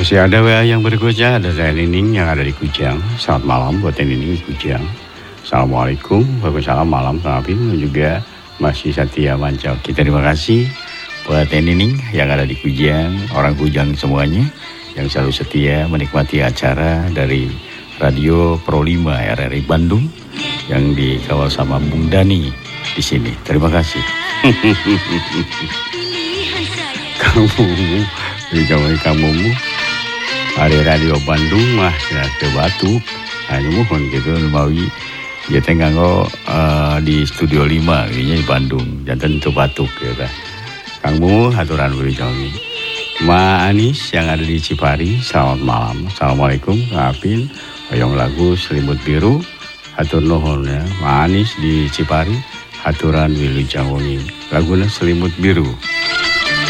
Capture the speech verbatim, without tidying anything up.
Masih ada W A yang berikutnya, ada saya Nining yang ada di Kujang. Selamat malam buat Nining di Kujang. Assalamualaikum, waalaikumsalam malam Kang Apin dan juga masih Satya Mancoki. Terima kasih buat Nining yang ada di Kujang, orang Kujang semuanya yang selalu setia menikmati acara dari Radio Pro lima R R I Bandung yang dikawal sama Bung Dani di sini. Terima kasih. Kamu, kamu, kamu, ada Radio Bandung mah ke Batu, hanya mohon gitu mawi. Ya tengah uh, di Studio lima ini di Bandung, jantan itu batuk gitu. Kang Mu haturan wilujeng. Ma Anis yang ada di Cipari, selamat malam. Assalamualaikum Kang Apin. Hoyong lagu Selimut Biru, hatur nuhun ya. Ma Anis di Cipari, haturan wilujeng. Laguna Selimut Biru.